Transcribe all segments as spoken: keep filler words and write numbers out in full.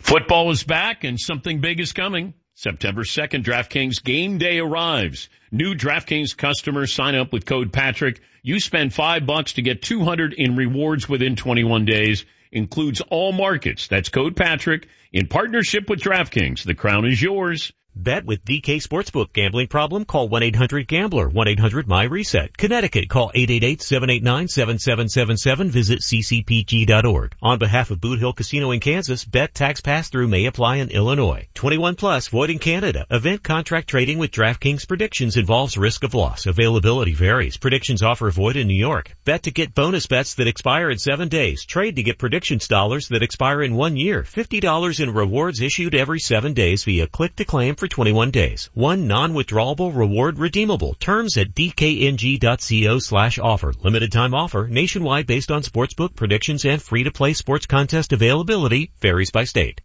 Football is back and something big is coming. September second, DraftKings Game Day arrives. New DraftKings customers sign up with code Patrick. You spend five bucks to get two hundred in rewards within twenty-one days. Includes all markets. That's code Patrick in partnership with DraftKings. The crown is yours. Bet with D K Sportsbook. Gambling problem? Call one eight hundred gambler. one eight hundred my reset. Connecticut, call eight eight eight, seven eight nine, seven seven seven seven. Visit c c p g dot org. On behalf of Boot Hill Casino in Kansas, bet tax pass-through may apply in Illinois. twenty-one plus, void in Canada. Event contract trading with DraftKings Predictions involves risk of loss. Availability varies. Predictions offer void in New York. Bet to get bonus bets that expire in seven days. Trade to get predictions dollars that expire in one year. fifty dollars in rewards issued every seven days via click to claim for twenty-one days. One non-withdrawable reward redeemable. Terms at d k n g dot co slash offer. Limited time offer. Nationwide based on sportsbook predictions and free-to-play sports contest availability. Varies by state.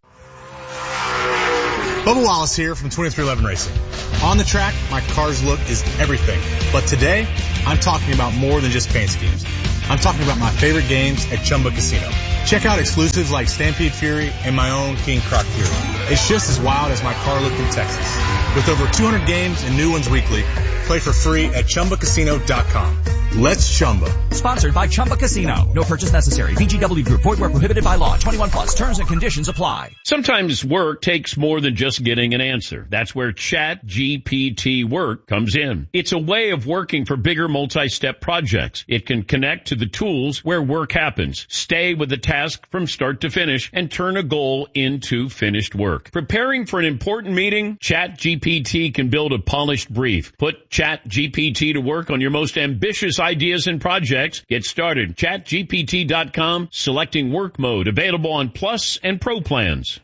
Bubba Wallace here from twenty-three eleven Racing. On the track, my car's look is everything. But today, I'm talking about more than just paint schemes. I'm talking about my favorite games at Chumba Casino. Check out exclusives like Stampede Fury and my own King Croc Fury. It's just as wild as my car look in Texas. With over two hundred games and new ones weekly, play for free at chumba casino dot com. Let's Chumba. Sponsored by Chumba Casino. No purchase necessary. V G W Group. Void where prohibited by law. twenty-one plus. Terms and conditions apply. Sometimes work takes more than just getting an answer. That's where Chat G P T Work comes in. It's a way of working for bigger multi-step projects. It can connect to the tools where work happens, stay with the task from start to finish, and turn a goal into finished work. Preparing for an important meeting? Chat G P T can build a polished brief. Put Chat G P T to work on your most ambitious ideas and projects. Get started. chat G P T dot com. Selecting work mode. Available on Plus and Pro plans.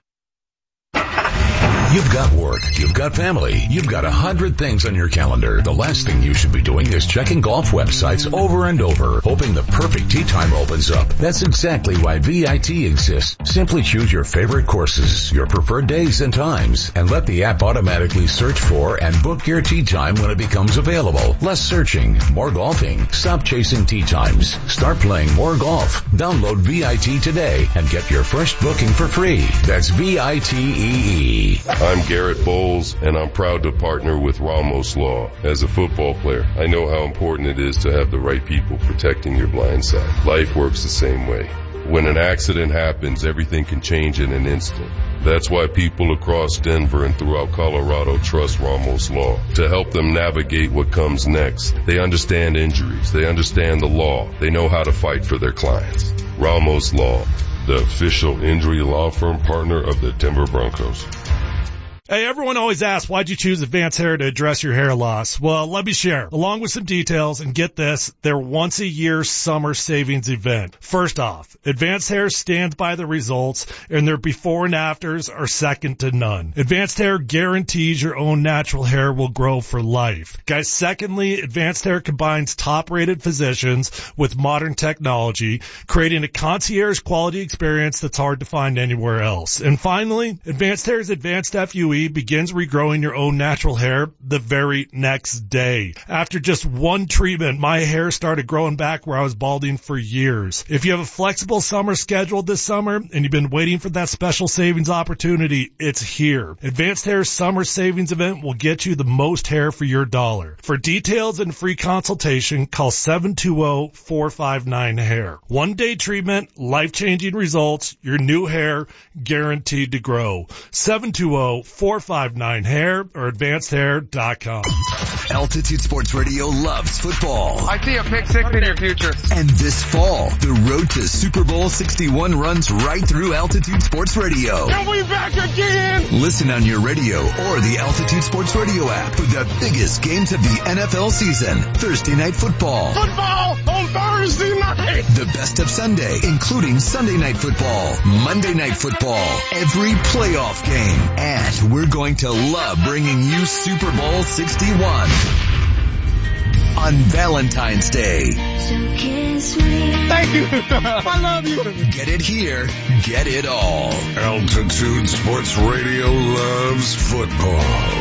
You've got work, you've got family, you've got a hundred things on your calendar. The last thing you should be doing is checking golf websites over and over, hoping the perfect tee time opens up. That's exactly why V I T exists. Simply choose your favorite courses, your preferred days and times, and let the app automatically search for and book your tee time when it becomes available. Less searching, more golfing. Stop chasing tee times. Start playing more golf. Download V I T today and get your first booking for free. That's V I T E E. I'm Garrett Bowles, and I'm proud to partner with Ramos Law. As a football player, I know how important it is to have the right people protecting your blind side. Life works the same way. When an accident happens, everything can change in an instant. That's why people across Denver and throughout Colorado trust Ramos Law to help them navigate what comes next. They understand injuries. They understand the law. They know how to fight for their clients. Ramos Law, the official injury law firm partner of the Denver Broncos. Hey, everyone always asks, why'd you choose Advanced Hair to address your hair loss? Well, let me share. Along with some details, and get this, their once-a-year summer savings event. First off, Advanced Hair stands by the results, and their before and afters are second to none. Advanced Hair guarantees your own natural hair will grow for life. Guys, secondly, Advanced Hair combines top-rated physicians with modern technology, creating a concierge-quality experience that's hard to find anywhere else. And finally, Advanced Hair's Advanced F U E begins regrowing your own natural hair the very next day. After just one treatment, my hair started growing back where I was balding for years. If you have a flexible summer scheduled this summer and you've been waiting for that special savings opportunity, it's here. Advanced Hair's summer savings event will get you the most hair for your dollar. For details and free consultation, call seven two zero, four five nine, hair. One day treatment, life-changing results, your new hair guaranteed to grow. seven two zero, four five nine, hair or advanced hair dot com. Altitude Sports Radio loves football. I see a pick six in your future. And this fall, the road to Super Bowl sixty-one runs right through Altitude Sports Radio. And we back again! Listen on your radio or the Altitude Sports Radio app for the biggest games of the N F L season. Thursday Night Football. Football on Thursday night! The best of Sunday, including Sunday Night Football, Monday Night Football, every playoff game. And we're going to love bringing you Super Bowl sixty-one on Valentine's Day. Thank you. I love you. Get it here. Get it all. Altitude Sports Radio loves football.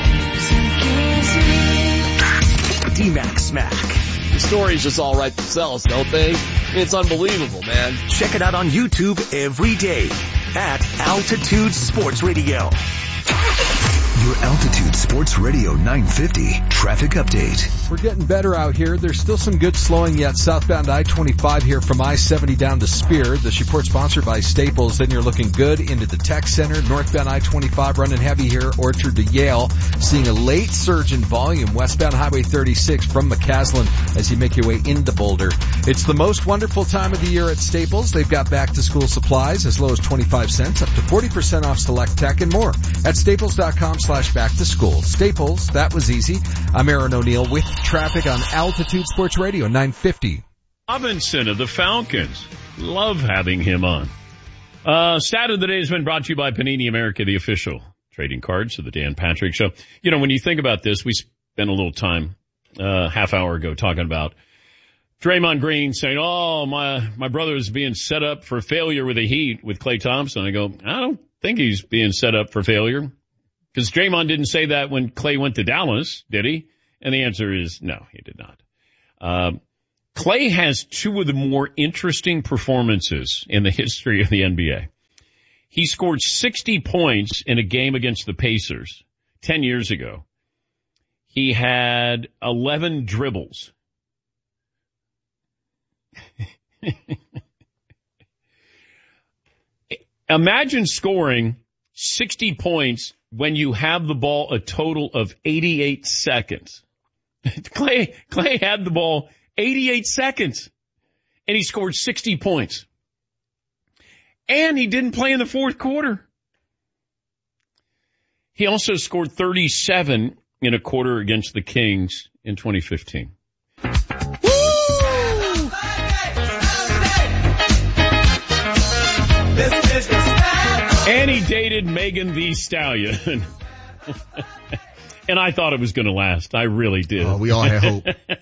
D-Mac Smack. The stories just all write themselves, don't they? It's unbelievable, man. Check it out on YouTube every day. at Altitude Sports Radio. Your Altitude Sports Radio nine fifty traffic update. We're getting better out here. There's still some good slowing yet. Southbound I twenty-five here from I seventy down to Spear. This report sponsored by Staples. Then you're looking good into the Tech Center. Northbound I twenty-five running heavy here. Orchard to Yale. Seeing a late surge in volume. Westbound Highway thirty-six from McCaslin as you make your way into Boulder. It's the most wonderful time of the year at Staples. They've got back to school supplies as low as twenty-five cents up to forty percent off select tech and more at staples dot com slash back to school. Staples, that was easy. I'm Aaron O'Neill with traffic on Altitude Sports Radio nine fifty. Robinson of the Falcons. Love having him on. Uh, stat of the day has been brought to you by Panini America, the official trading cards of the Dan Patrick Show. You know, when you think about this, we spent a little time, uh, half hour ago talking about Draymond Green saying, oh, my, my brother is being set up for failure with the Heat with Klay Thompson. I go, I don't think he's being set up for failure. Because Draymond didn't say that when Klay went to Dallas, did he? And the answer is no, he did not. Um, Klay has two of the more interesting performances in the history of the N B A. He scored sixty points in a game against the Pacers ten years ago. He had eleven dribbles. Imagine scoring sixty points when you have the ball a total of eighty-eight seconds. Klay, Klay had the ball eighty-eight seconds, and he scored sixty points. And he didn't play in the fourth quarter. He also scored thirty-seven in a quarter against the Kings in twenty fifteen. And he dated Megan Thee Stallion. And I thought it was going to last. I really did. Oh, we all had hope.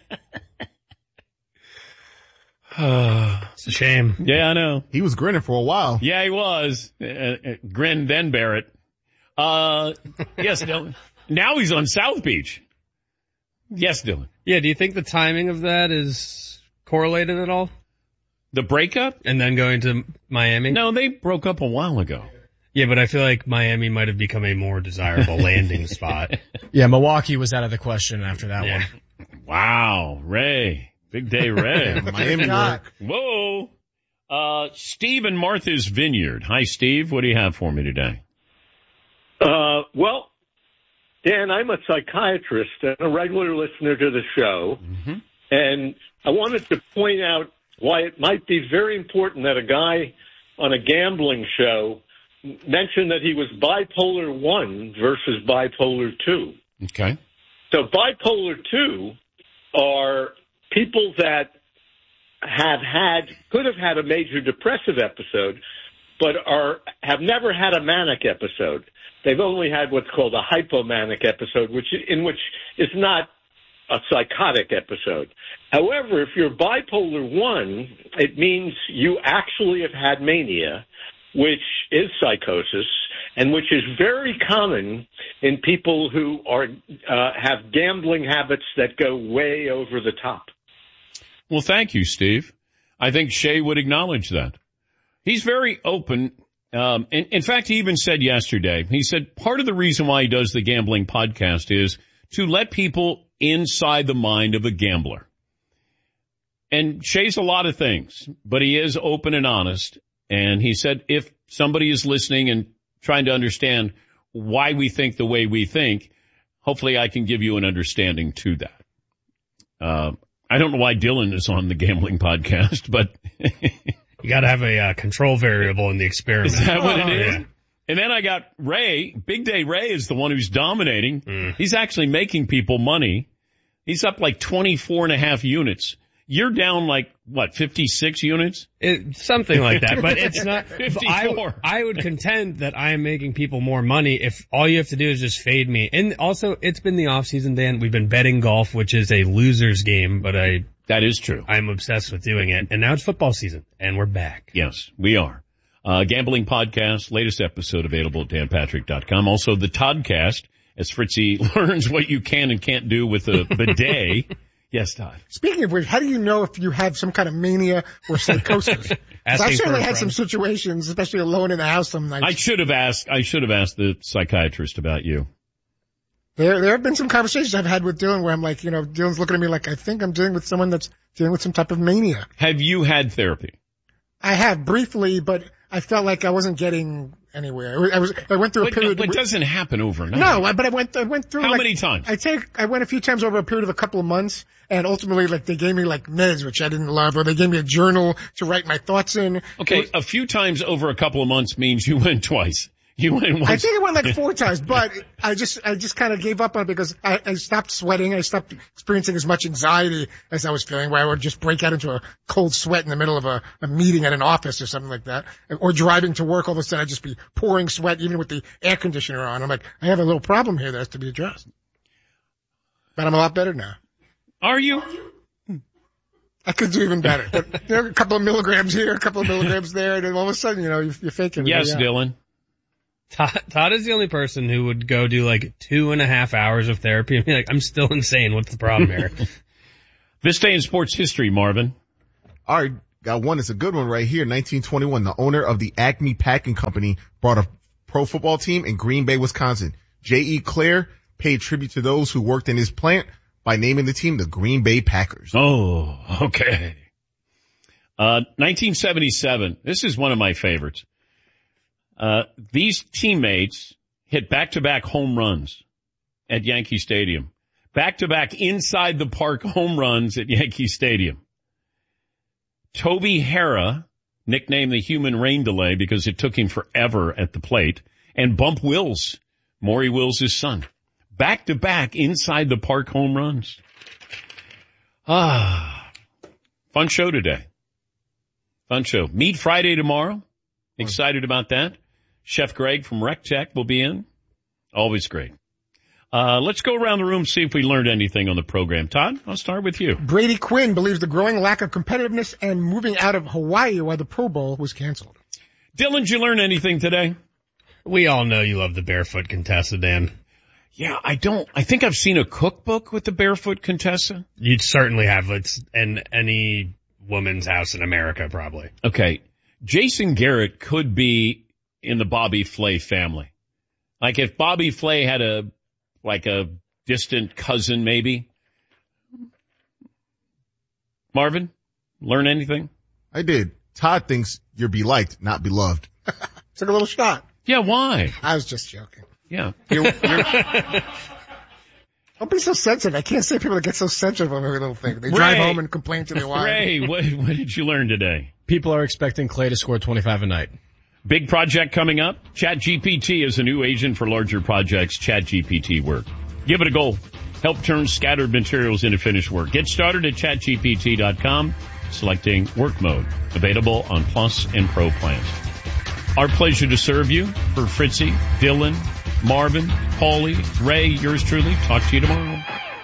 It's a shame. Yeah, I know. He was grinning for a while. Yeah, he was. Uh, uh, grin, then bear it. Uh, yes, Dylan. Now he's on South Beach. Yes, Dylan. Yeah, do you think the timing of that is correlated at all? The breakup? And then going to Miami? No, they broke up a while ago. Yeah, but I feel like Miami might have become a more desirable landing spot. Yeah, Milwaukee was out of the question after that yeah. one. Wow, Ray. Big day, Ray. Miami work. Whoa. Uh, Steve in Martha's Vineyard. Hi, Steve. What do you have for me today? Uh, well, Dan, I'm a psychiatrist and a regular listener to the show. Mm-hmm. And I wanted to point out why it might be very important that a guy on a gambling show mentioned that he was bipolar one versus bipolar two. Okay. So bipolar two are people that have had, could have had a major depressive episode, but are, have never had a manic episode. They've only had what's called a hypomanic episode, which, in which is not a psychotic episode. However, if you're bipolar one, it means you actually have had mania, which is psychosis, and which is very common in people who are uh, have gambling habits that go way over the top. Well, thank you, Steve. I think Shea would acknowledge that. He's very open. Um, in, in fact, he even said yesterday, he said part of the reason why he does the gambling podcast is to let people inside the mind of a gambler. And Shea's a lot of things, but he is open and honest. And he said, if somebody is listening and trying to understand why we think the way we think, hopefully I can give you an understanding to that. Uh, I don't know why Dylan is on the gambling podcast, but you got to have a uh, control variable in the experiment. Is that what oh, it is? Yeah. And then I got Ray. Big Day Ray is the one who's dominating. Mm. He's actually making people money. He's up like twenty-four and a half units. You're down like, what, fifty-six units? It, something like that, but it's not. fifty-four. I, I would contend that I am making people more money if all you have to do is just fade me. And also, it's been the off season, Dan. We've been betting golf, which is a loser's game, but I. That is true. I'm obsessed with doing it. And now it's football season, and we're back. Yes, we are. Uh, gambling podcast, latest episode available at dan patrick dot com. Also, the Toddcast, as Fritzy learns what you can and can't do with a bidet. Yes, Todd. Speaking of which, how do you know if you have some kind of mania or psychosis? I've certainly had some situations, especially alone in the house some nights. I should have asked, I should have asked the psychiatrist about you. There, there have been some conversations I've had with Dylan where I'm like, you know, Dylan's looking at me like, I think I'm dealing with someone that's dealing with some type of mania. Have you had therapy? I have briefly, but I felt like I wasn't getting anywhere. I was, I went through a but, period. No, it doesn't happen overnight. No, but I went, I went through. How like, many times? I take, I went a few times over a period of a couple of months, and ultimately, like, they gave me like meds, which I didn't love, or they gave me a journal to write my thoughts in. Okay, was, a few times over a couple of months means you went twice. You went once. I think it went like four times, but I just, I just kind of gave up on it because I, I stopped sweating. I stopped experiencing as much anxiety as I was feeling, where I would just break out into a cold sweat in the middle of a, a meeting at an office or something like that. Or driving to work, all of a sudden I'd just be pouring sweat even with the air conditioner on. I'm like, I have a little problem here that has to be addressed. But I'm a lot better now. Are you? I could do even better. But, you know, a couple of milligrams here, a couple of milligrams there, and then all of a sudden, you know, you're, you're faking it. Yes, Dylan. Todd, Todd is the only person who would go do like two and a half hours of therapy and be like, I'm still insane. What's the problem here? This day in sports history, Marvin. All right, got one. It's a good one right here. nineteen twenty-one, the owner of the Acme Packing Company bought a pro football team in Green Bay, Wisconsin. J E. Clare paid tribute to those who worked in his plant by naming the team the Green Bay Packers. Oh, okay. Uh, nineteen seventy-seven. This is one of my favorites. Uh, these teammates hit back-to-back home runs at Yankee Stadium. Back-to-back inside the park home runs at Yankee Stadium. Toby Harrah, nicknamed the human rain delay because it took him forever at the plate, and Bump Wills, Maury Wills' son. Back-to-back inside the park home runs. Ah, fun show today. Fun show. Meet Friday tomorrow. Excited about that. Chef Greg from Rec Tech will be in. Always great. Uh, let's go around the room, see if we learned anything on the program. Todd, I'll start with you. Brady Quinn believes the growing lack of competitiveness and moving out of Hawaii while the Pro Bowl was canceled. Dylan, did you learn anything today? We all know you love the Barefoot Contessa, Dan. Yeah, I don't, I think I've seen a cookbook with the Barefoot Contessa. You'd certainly have. It's in any woman's house in America, probably. Okay. Jason Garrett could be in the Bobby Flay family. Like if Bobby Flay had a, like a distant cousin maybe. Marvin, learn anything? I did. Todd thinks you're be-liked, not beloved. Took a little shot. Yeah, why? I was just joking. Yeah. You're, you're... Don't be so sensitive. I can't say people that get so sensitive over every little thing. They drive Ray. home and complain to their wife. Ray, what, what did you learn today? People are expecting Clay to score twenty-five a night. Big project coming up. ChatGPT is a new agent for larger projects. ChatGPT work. Give it a go. Help turn scattered materials into finished work. Get started at chat G P T dot com, selecting work mode. Available on Plus and Pro plans. Our pleasure to serve you. For Fritzy, Dylan, Marvin, Paulie, Ray, yours truly. Talk to you tomorrow.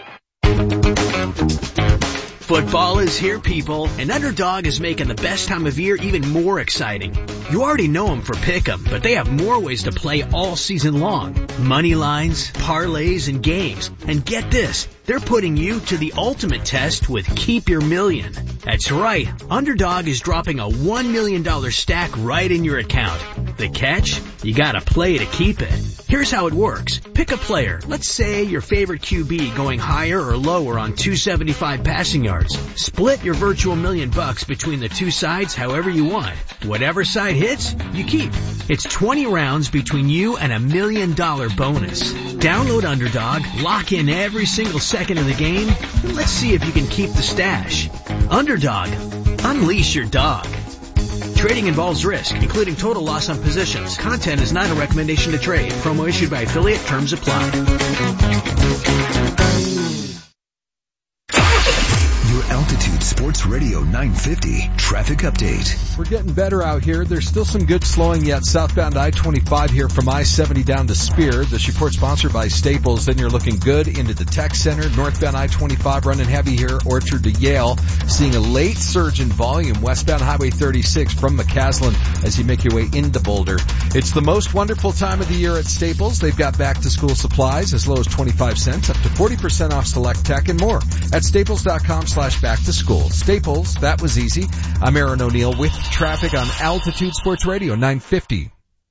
Football is here, people, and Underdog is making the best time of year even more exciting. You already know them for Pick'em, but they have more ways to play all season long. Money lines, parlays, and games. And get this, they're putting you to the ultimate test with Keep Your Million. That's right, Underdog is dropping a one million dollars stack right in your account. The catch? You gotta play to keep it. Here's how it works. Pick a player. Let's say your favorite Q B going higher or lower on two seventy-five passing yards. Split your virtual million bucks between the two sides however you want. Whatever side hits, you keep. It's twenty rounds between you and a million dollar bonus. Download Underdog, lock in every single second of the game, and let's see if you can keep the stash. Underdog. Unleash your dog. Trading involves risk, including total loss on positions. Content is not a recommendation to trade. Promo issued by affiliate. Terms apply. Your Altitude Sports Radio nine fifty traffic update. We're getting better out here. There's still some good slowing yet. Southbound I twenty-five here from I seventy down to Spear. This report sponsored by Staples. Then you're looking good into the Tech Center. Northbound I twenty-five running heavy here. Orchard to Yale. Seeing a late surge in volume. Westbound Highway thirty-six from McCaslin as you make your way into Boulder. It's the most wonderful time of the year at Staples. They've got back to school supplies as low as twenty-five cents up to forty percent off select tech and more at staples.com slash back to school. Staples, that was easy. I'm Aaron O'Neill with traffic on Altitude Sports Radio nine fifty.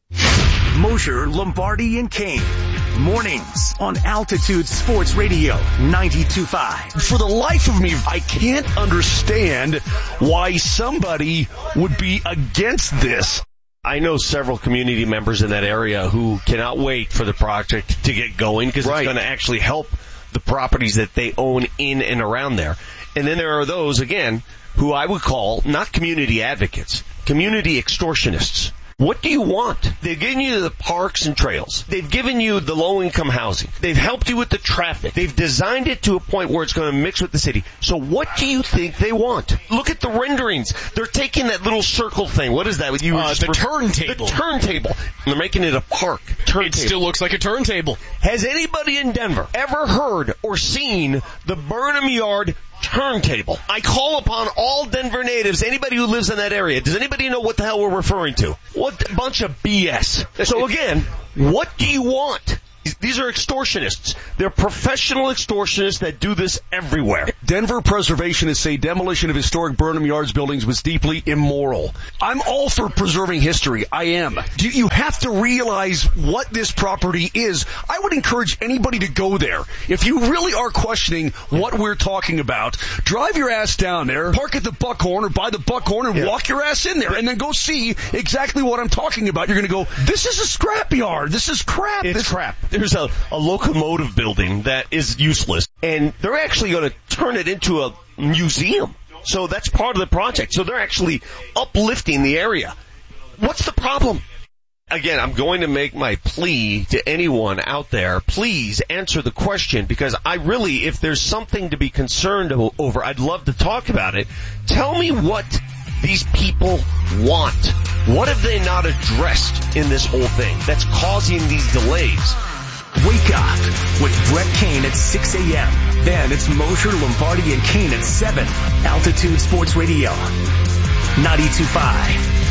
Mosher, Lombardi, and Kane. Mornings on Altitude Sports Radio ninety-two point five. For the life of me, I can't understand why somebody would be against this. I know several community members in that area who cannot wait for the project to get going because right. It's going to actually help the properties that they own in and around there. And then there are those, again, who I would call not community advocates, community extortionists. What do you want? They've given you the parks and trails. They've given you the low-income housing. They've helped you with the traffic. They've designed it to a point where it's going to mix with the city. So what do you think they want? Look at the renderings. They're taking that little circle thing. What is that? You uh, the ref- turntable. The turntable. And they're making it a park. Turntable. It still looks like a turntable. Has anybody in Denver ever heard or seen the Burnham Yard turntable? I call upon all Denver natives, anybody who lives in that area. Does anybody know what the hell we're referring to? What a bunch of B S. So again, what do you want? These are extortionists. They're professional extortionists that do this everywhere. Denver preservationists say demolition of historic Burnham Yards buildings was deeply immoral. I'm all for preserving history. I am. Do you have to realize what this property is? I would encourage anybody to go there. If you really are questioning what we're talking about, drive your ass down there, park at the Buckhorn or by the Buckhorn and yeah. walk your ass in there and then go see exactly what I'm talking about. You're going to go, this is a scrapyard. This is crap. It's this crap. There's a, a locomotive building that is useless, and they're actually going to turn it into a museum. So that's part of the project. So they're actually uplifting the area. What's the problem? Again, I'm going to make my plea to anyone out there. Please answer the question, because I really, if there's something to be concerned over, I'd love to talk about it. Tell me what these people want. What have they not addressed in this whole thing that's causing these delays? Wake up with Brett Kane at six a.m. Then it's Mosher, Lombardi, and Kane at seven. Altitude Sports Radio ninety-two point five.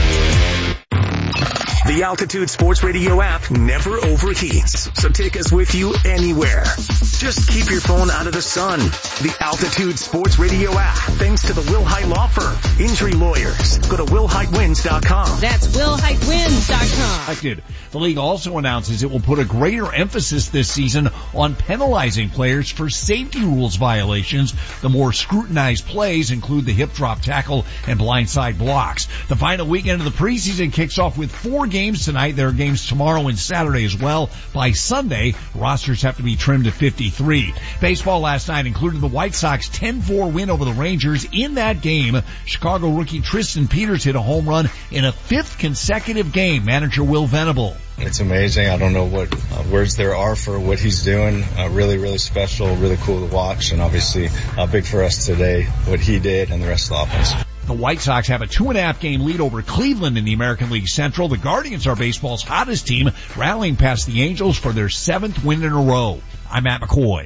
The Altitude Sports Radio app never overheats, so take us with you anywhere. Just keep your phone out of the sun. The Altitude Sports Radio app, thanks to the Wilhite Law Firm. Injury lawyers. Go to will hite wins dot com. That's will hite wins dot com. The league also announces it will put a greater emphasis this season on penalizing players for safety rules violations. The more scrutinized plays include the hip drop tackle and blindside blocks. The final weekend of the preseason kicks off with four games tonight. There are games tomorrow and Saturday as well. By Sunday, rosters have to be trimmed to fifty-three. Baseball last night included the White Sox ten four win over the Rangers. In that game, Chicago rookie Tristan Peters hit a home run in a fifth consecutive game. Manager Will Venable. It's amazing. I don't know what uh, words there are for what he's doing. Uh, really, really special, really cool to watch, and obviously uh, big for us today, what he did and the rest of the offense. The White Sox have a two and a half game lead over Cleveland in the American League Central. The Guardians are baseball's hottest team, rallying past the Angels for their seventh win in a row. I'm Matt McCoy.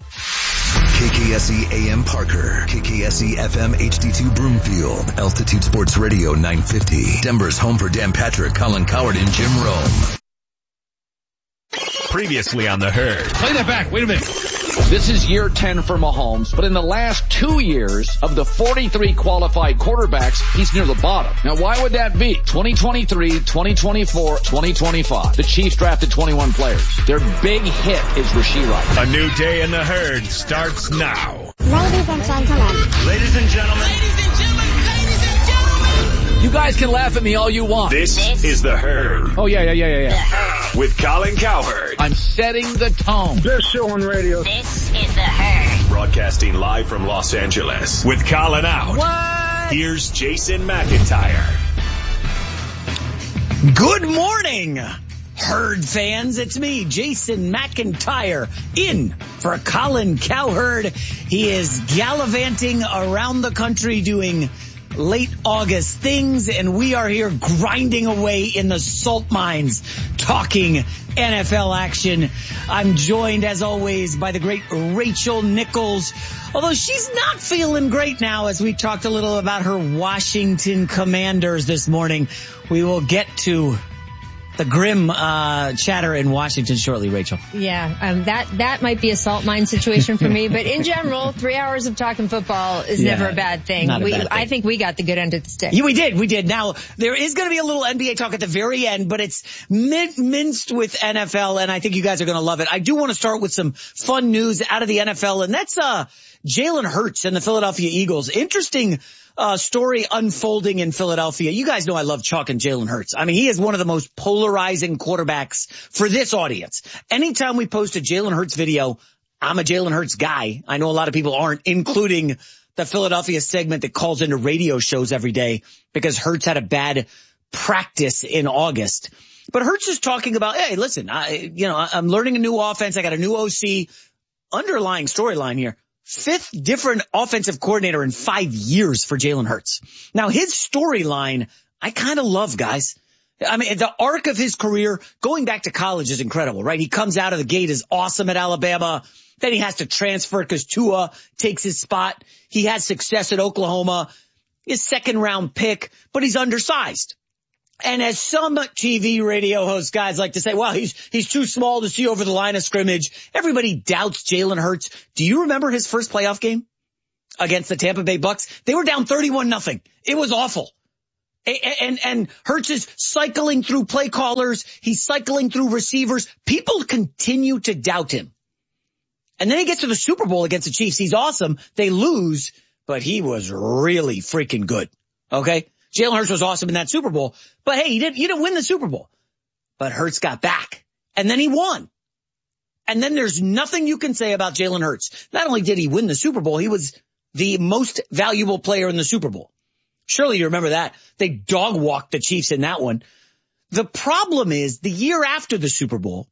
K K S E A M Parker, K K S E F M H D two Broomfield, Altitude Sports Radio nine fifty, Denver's home for Dan Patrick, Colin Coward, and Jim Rome. Previously on The Herd. Play that back. Wait a minute. This is year ten for Mahomes, but in the last two years of the forty-three qualified quarterbacks, he's near the bottom. Now, why would that be? twenty twenty-three, twenty twenty-four, twenty twenty-five. The Chiefs drafted twenty-one players. Their big hit is Rashee Rice. A new day in The Herd starts now. Ladies and gentlemen. Ladies and gentlemen. Ladies and gentlemen. Ladies and gentlemen. You guys can laugh at me all you want. This, this is The Herd. Oh, yeah, yeah, yeah, yeah, yeah. With Colin Cowherd. I'm setting the tone. Best show on radio. This is The Herd. Broadcasting live from Los Angeles. With Colin out. What? Here's Jason McIntyre. Good morning. Herd fans, it's me, Jason McIntyre, in for Colin Cowherd. He is gallivanting around the country doing late August things, and we are here grinding away in the salt mines, talking N F L action. I'm joined, as always, by the great Rachel Nichols, although she's not feeling great now, as we talked a little about her Washington Commanders this morning. We will get to the grim uh chatter in Washington shortly, Rachel. Yeah, um, that that might be a salt mine situation for me, but in general, three hours of talking football is yeah, never a bad thing. Not a we, bad thing. I think we got the good end of the stick. Yeah, we did, we did. Now, there is going to be a little N B A talk at the very end, but it's min- minced with N F L, and I think you guys are going to love it. I do want to start with some fun news out of the N F L, and that's uh Jalen Hurts and the Philadelphia Eagles. Interesting Uh, story unfolding in Philadelphia. You guys know I love Chalk and Jalen Hurts. I mean, he is one of the most polarizing quarterbacks for this audience. Anytime we post a Jalen Hurts video, I'm a Jalen Hurts guy. I know a lot of people aren't, including the Philadelphia segment that calls into radio shows every day because Hurts had a bad practice in August. But Hurts is talking about, hey, listen, I, you know, I'm learning a new offense. I got a new O C. Underlying storyline here. Fifth different offensive coordinator in five years for Jalen Hurts. Now, his storyline, I kind of love, guys. I mean, the arc of his career going back to college is incredible, right? He comes out of the gate is awesome at Alabama. Then he has to transfer because Tua takes his spot. He has success at Oklahoma, his second round pick, but he's undersized. And as some T V radio host guys like to say, well, he's, he's too small to see over the line of scrimmage. Everybody doubts Jalen Hurts. Do you remember his first playoff game against the Tampa Bay Bucks? They were down thirty-one nothing. It was awful. And, and, and Hurts is cycling through play callers. He's cycling through receivers. People continue to doubt him. And then he gets to the Super Bowl against the Chiefs. He's awesome. They lose, but he was really freaking good. Okay? Jalen Hurts was awesome in that Super Bowl, but hey, he didn't, he didn't win the Super Bowl, but Hurts got back and then he won. And then there's nothing you can say about Jalen Hurts. Not only did he win the Super Bowl, he was the most valuable player in the Super Bowl. Surely you remember that. They dog walked the Chiefs in that one. The problem is the year after the Super Bowl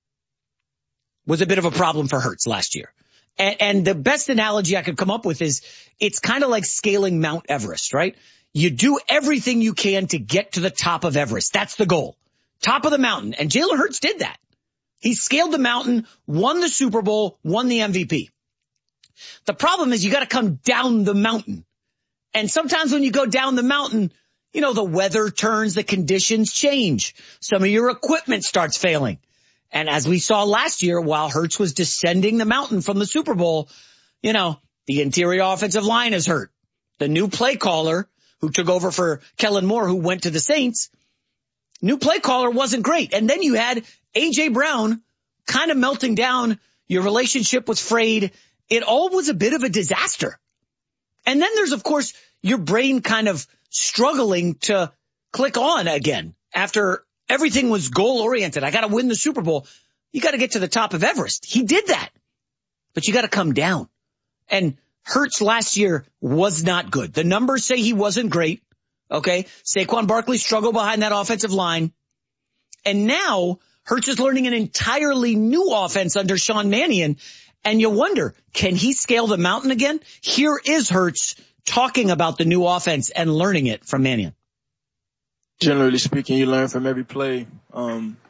was a bit of a problem for Hurts last year. And, and the best analogy I could come up with is it's kind of like scaling Mount Everest, right? You do everything you can to get to the top of Everest. That's the goal. Top of the mountain. And Jalen Hurts did that. He scaled the mountain, won the Super Bowl, won the M V P. The problem is you got to come down the mountain. And sometimes when you go down the mountain, you know, the weather turns, the conditions change. Some of your equipment starts failing. And as we saw last year, while Hurts was descending the mountain from the Super Bowl, you know, the interior offensive line is hurt. The new play caller who took over for Kellen Moore, who went to the Saints, new play caller wasn't great. And then you had A J Brown kind of melting down. Your relationship was frayed. It all was a bit of a disaster. And then there's, of course, your brain kind of struggling to click on again after everything was goal-oriented. I got to win the Super Bowl. You got to get to the top of Everest. He did that. But you got to come down. And Hurts last year was not good. The numbers say he wasn't great. Okay. Saquon Barkley struggled behind that offensive line. And now Hurts is learning an entirely new offense under Sean Mannion. And you wonder, can he scale the mountain again? Here is Hurts talking about the new offense and learning it from Mannion. Generally speaking, you learn from every play. Um,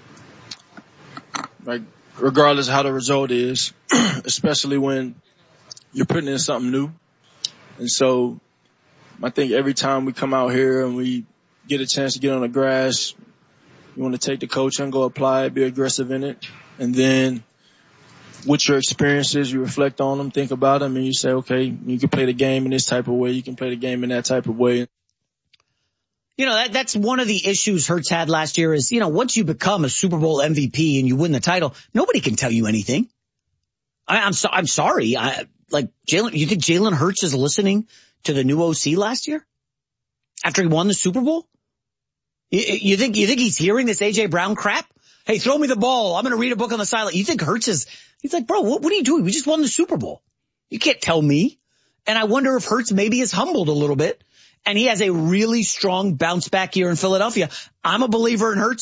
like regardless of how the result is, especially when you're putting in something new. And so I think every time we come out here and we get a chance to get on the grass, you want to take the coach and go apply it, be aggressive in it. And then with your experiences, you reflect on them, think about them, and you say, okay, you can play the game in this type of way. You can play the game in that type of way. You know, that, that's one of the issues Hurts had last year is, you know, once you become a Super Bowl M V P and you win the title, nobody can tell you anything. I, I'm so, I'm sorry. I, like Jalen, you think Jalen Hurts is listening to the new O C last year after he won the Super Bowl? You, you think, you think he's hearing this A J Brown crap? Hey, throw me the ball. I'm going to read a book on the sideline. You think Hurts is, he's like, bro, what, what are you doing? We just won the Super Bowl. You can't tell me. And I wonder if Hurts maybe is humbled a little bit and he has a really strong bounce back year in Philadelphia. I'm a believer in Hurts.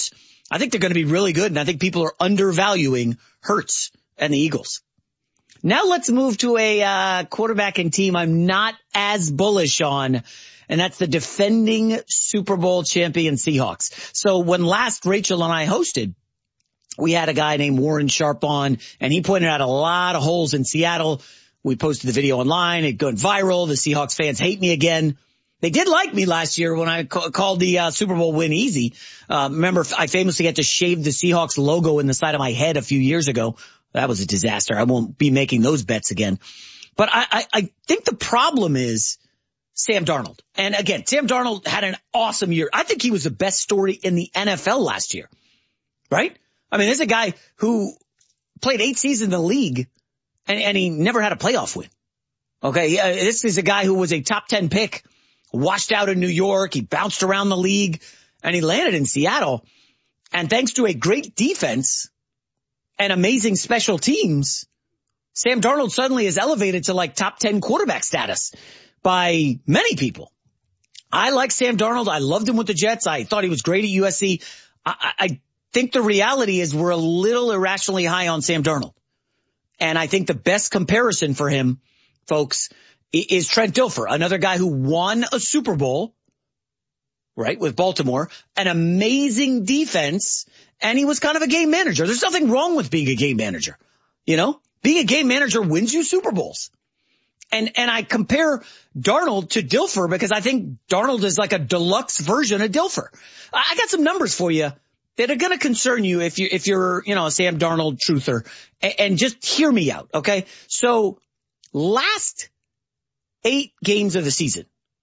I think they're going to be really good, and I think people are undervaluing Hurts and the Eagles. Now let's move to a uh, quarterback and team I'm not as bullish on, and that's the defending Super Bowl champion Seahawks. So when last Rachel and I hosted, we had a guy named Warren Sharp on, and he pointed out a lot of holes in Seattle. We posted the video online. It went viral. The Seahawks fans hate me again. They did like me last year when I ca- called the uh, Super Bowl win easy. Uh, remember, I famously had to shave the Seahawks logo in the side of my head a few years ago. That was a disaster. I won't be making those bets again. But I, I, I think the problem is Sam Darnold. And again, Sam Darnold had an awesome year. I think he was the best story in the N F L last year, right? I mean, there's a guy who played eight seasons in the league and, and he never had a playoff win. Okay. Uh, this is a guy who was a top ten pick, washed out in New York. He bounced around the league and he landed in Seattle. And thanks to a great defense and amazing special teams, Sam Darnold suddenly is elevated to like top ten quarterback status by many people. I like Sam Darnold. I loved him with the Jets. I thought he was great at U S C. I, I think the reality is we're a little irrationally high on Sam Darnold. And I think the best comparison for him, folks, is Trent Dilfer, another guy who won a Super Bowl, right, with Baltimore, an amazing defense, and he was kind of a game manager. There's nothing wrong with being a game manager. You know, being a game manager wins you Super Bowls. And, and I compare Darnold to Dilfer because I think Darnold is like a deluxe version of Dilfer. I got some numbers for you that are going to concern you if you, if you're, you know, a Sam Darnold truther, and, and just hear me out. Okay. So last eight games of the season,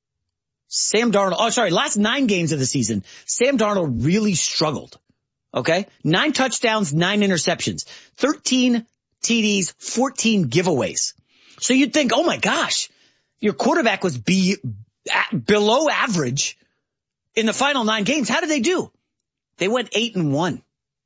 Sam Darnold, oh, sorry, last nine games of the season, Sam Darnold really struggled. Okay. Nine touchdowns, nine interceptions, thirteen T Ds, fourteen giveaways. So you'd think, oh my gosh, your quarterback was be, below average in the final nine games. How did they do? They went eight and one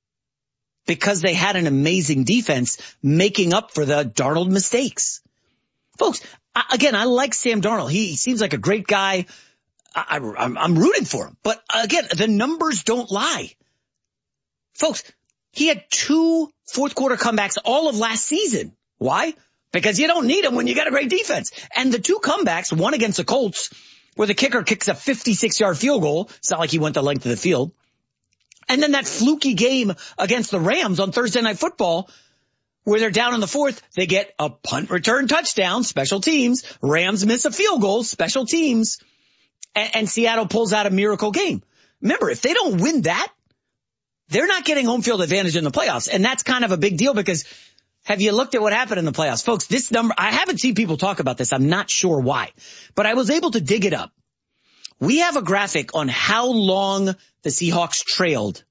because they had an amazing defense making up for the Darnold mistakes. Folks, I, again, I like Sam Darnold. He, he seems like a great guy. I, I, I'm, I'm rooting for him. But again, the numbers don't lie. Folks, he had two fourth quarter comebacks all of last season. Why? Because you don't need them when you got a great defense. And the two comebacks, one against the Colts, where the kicker kicks a fifty-six yard field goal. It's not like he went the length of the field. And then that fluky game against the Rams on Thursday Night Football, where they're down in the fourth, they get a punt return touchdown, special teams. Rams miss a field goal, special teams. And, and Seattle pulls out a miracle game. Remember, if they don't win that, they're not getting home field advantage in the playoffs. And that's kind of a big deal because have you looked at what happened in the playoffs? Folks, this number, I haven't seen people talk about this. I'm not sure why, but I was able to dig it up. We have a graphic on how long the Seahawks trailed.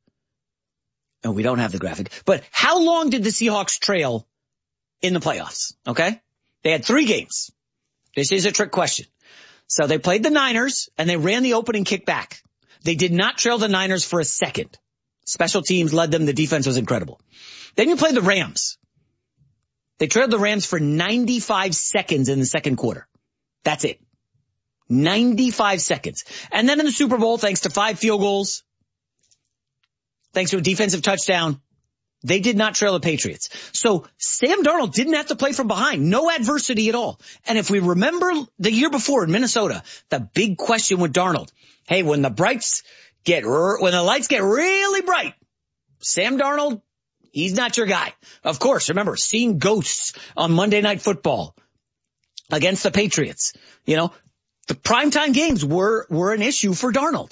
No, we don't have the graphic, but how long did the Seahawks trail in the playoffs? Okay. They had three games. This is a trick question. So they played the Niners and they ran the opening kick back. They did not trail the Niners for a second. Special teams led them. The defense was incredible. Then you play the Rams. They trailed the Rams for ninety-five seconds in the second quarter. That's it. ninety-five seconds. And then in the Super Bowl, thanks to five field goals, thanks to a defensive touchdown, they did not trail the Patriots. So Sam Darnold didn't have to play from behind. No adversity at all. And if we remember the year before in Minnesota, the big question with Darnold, hey, when the brights get, when the lights get really bright, Sam Darnold, he's not your guy. Of course, remember, seeing ghosts on Monday Night Football against the Patriots. You know, the primetime games were, were an issue for Darnold.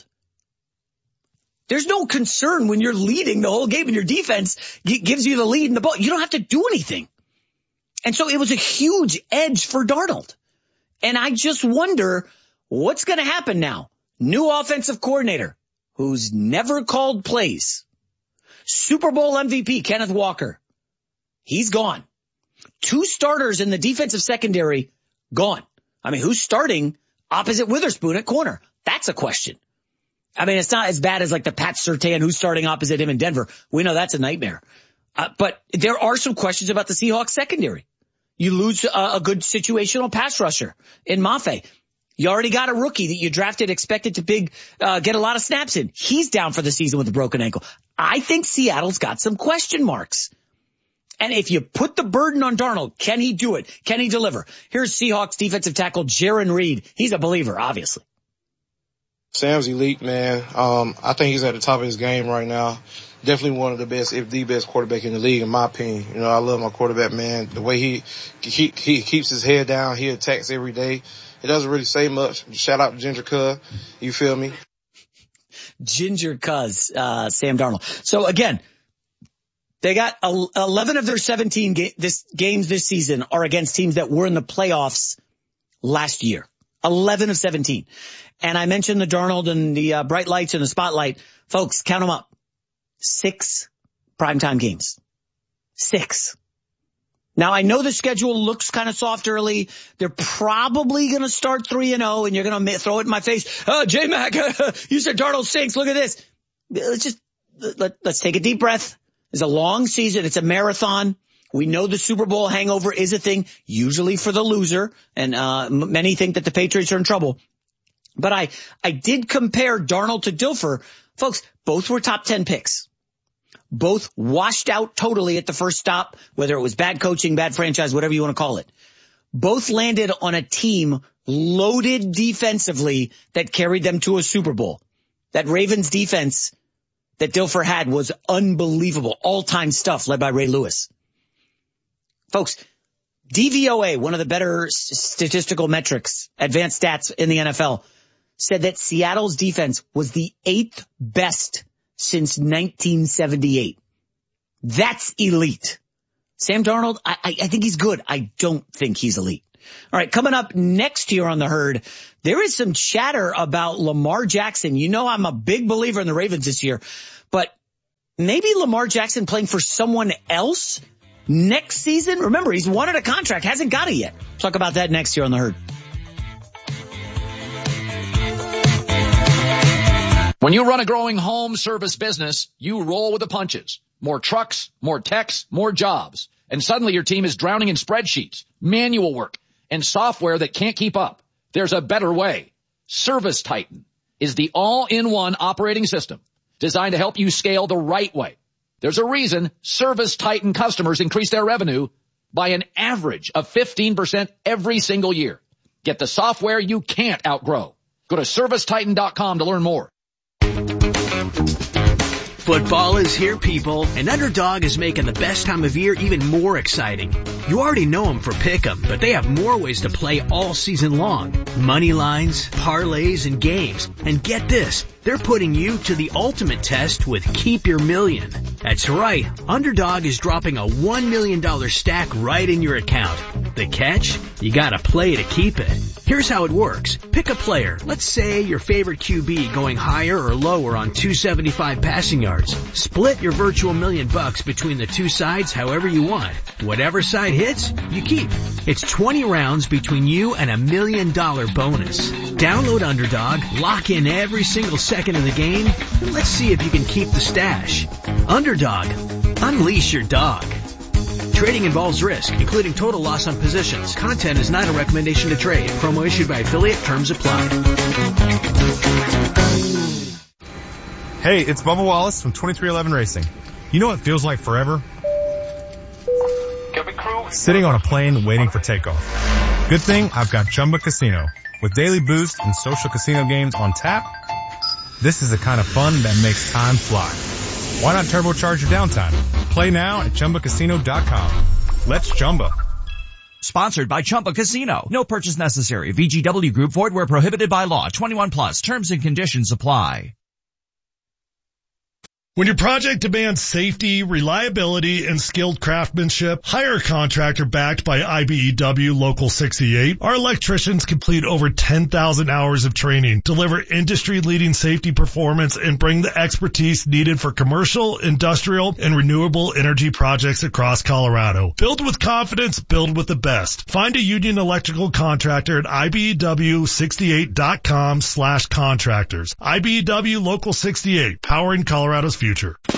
There's no concern when you're leading the whole game and your defense g- gives you the lead in the ball. You don't have to do anything. And so it was a huge edge for Darnold. And I just wonder what's going to happen now. New offensive coordinator who's never called plays. Super Bowl M V P, Kenneth Walker. He's gone. Two starters in the defensive secondary, gone. I mean, who's starting opposite Witherspoon at corner? That's a question. I mean, it's not as bad as like the Pat Surtain who's starting opposite him in Denver. We know that's a nightmare. Uh, but there are some questions about the Seahawks secondary. You lose a, a good situational pass rusher in Mafe. You already got a rookie that you drafted, expected to big, uh, get a lot of snaps in. He's down for the season with a broken ankle. I think Seattle's got some question marks. And if you put the burden on Darnold, can he do it? Can he deliver? Here's Seahawks defensive tackle Jaron Reed. He's a believer, obviously. Sam's elite, man. Um, I think he's at the top of his game right now. Definitely one of the best, if the best quarterback in the league, in my opinion. You know, I love my quarterback, man. The way he, he, he keeps his head down, he attacks every day. It doesn't really say much. Shout out to Ginger Cuz. You feel me? Ginger Cuz, uh, Sam Darnold. So again, they got eleven of their seventeen ga- this, games this season are against teams that were in the playoffs last year. eleven of seventeen. And I mentioned the Darnold and the uh, bright lights and the spotlight. Folks, count them up. Six primetime games. Six. Now, I know the schedule looks kind of soft early. They're probably going to start three and oh, and you're going to throw it in my face. Oh, J-Mac, you said Darnold stinks. Look at this. Let's just, let, let's take a deep breath. It's a long season. It's a marathon. We know the Super Bowl hangover is a thing, usually for the loser, and uh many think that the Patriots are in trouble. But I, I did compare Darnold to Dilfer. Folks, both were top ten picks. Both washed out totally at the first stop, whether it was bad coaching, bad franchise, whatever you want to call it. Both landed on a team loaded defensively that carried them to a Super Bowl. That Ravens defense that Dilfer had was unbelievable. All-time stuff led by Ray Lewis. Folks, D V O A, one of the better statistical metrics, advanced stats in the N F L, said that Seattle's defense was the eighth best since nineteen seventy-eight. That's elite. Sam Darnold, I, I, I think he's good. I don't think he's elite. All right, coming up next here on The Herd, there is some chatter about Lamar Jackson. You know I'm a big believer in the Ravens this year, but maybe Lamar Jackson playing for someone else next season? Remember, he's wanted a contract, hasn't got it yet. Talk about that next here on The Herd. When you run a growing home service business, you roll with the punches. More trucks, more techs, more jobs. And suddenly your team is drowning in spreadsheets, manual work, and software that can't keep up. There's a better way. Service Titan is the all-in-one operating system designed to help you scale the right way. There's a reason Service Titan customers increase their revenue by an average of fifteen percent every single year. Get the software you can't outgrow. Go to service titan dot com to learn more. Football is here, people, and Underdog is making the best time of year even more exciting. You already know them for Pick'em, but they have more ways to play all season long. Money lines, parlays, and games. And get this, they're putting you to the ultimate test with Keep Your Million. That's right, Underdog is dropping a one million dollars stack right in your account. The catch? You gotta play to keep it. Here's how it works. Pick a player. Let's say your favorite Q B going higher or lower on two seventy-five passing yards. Split your virtual million bucks between the two sides however you want. Whatever side hits, you keep. It's twenty rounds between you and a million dollar bonus. Download Underdog, lock in every single second of the game, and let's see if you can keep the stash. Underdog. Unleash your dog. Trading involves risk, including total loss on positions. Content is not a recommendation to trade. Promo issued by affiliate. Terms apply. Hey, it's Bubba Wallace from twenty-three eleven Racing. You know what feels like forever? Sitting on a plane waiting for takeoff. Good thing I've got Chumba Casino. With daily boost and social casino games on tap, this is the kind of fun that makes time fly. Why not turbocharge your downtime? Play now at chumba casino dot com. Let's Chumba. Sponsored by Chumba Casino. No purchase necessary. V G W Group. Void where prohibited by law. twenty-one plus. Terms and conditions apply. When your project demands safety, reliability, and skilled craftsmanship, hire a contractor backed by I B E W Local sixty-eight. Our electricians complete over ten thousand hours of training, deliver industry-leading safety performance, and bring the expertise needed for commercial, industrial, and renewable energy projects across Colorado. Build with confidence, build with the best. Find a union electrical contractor at I B E W sixty-eight dot com slash contractors. I B E W Local sixty-eight, powering Colorado's future. Future.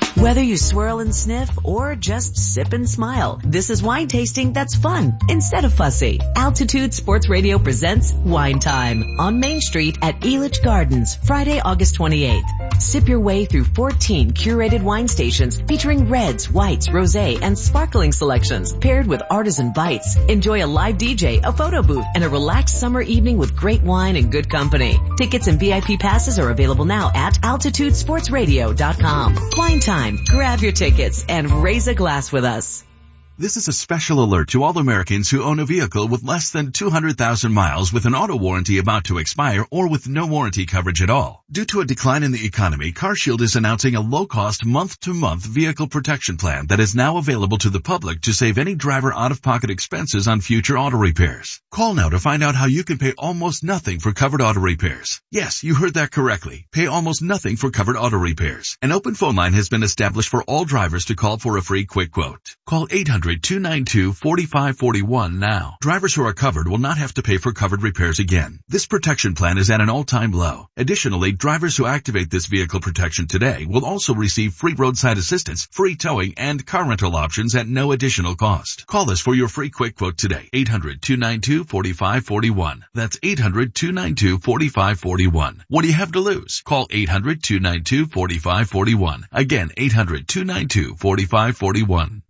Whether you swirl and sniff or just sip and smile, this is wine tasting that's fun instead of fussy. Altitude Sports Radio presents Wine Time on Main Street at Elitch Gardens, Friday, August twenty-eighth. Sip your way through fourteen curated wine stations featuring reds, whites, rosé, and sparkling selections paired with artisan bites. Enjoy a live D J, a photo booth, and a relaxed summer evening with great wine and good company. Tickets and V I P passes are available now at altitude sports radio dot com. Wine Time. Grab your tickets and raise a glass with us. This is a special alert to all Americans who own a vehicle with less than two hundred thousand miles with an auto warranty about to expire or with no warranty coverage at all. Due to a decline in the economy, CarShield is announcing a low-cost month-to-month vehicle protection plan that is now available to the public to save any driver out-of-pocket expenses on future auto repairs. Call now to find out how you can pay almost nothing for covered auto repairs. Yes, you heard that correctly. Pay almost nothing for covered auto repairs. An open phone line has been established for all drivers to call for a free quick quote. Call eight hundred, two nine two, four five four one now. Drivers who are covered will not have to pay for covered repairs again. This protection plan is at an all-time low. Additionally, drivers who activate this vehicle protection today will also receive free roadside assistance, free towing, and car rental options at no additional cost. Call us for your free quick quote today. eight hundred, two nine two, four five four one. That's eight hundred, two nine two, four five four one. What do you have to lose? Call eight hundred, two nine two, four five four one. Again, eight hundred, two nine two, four five four one.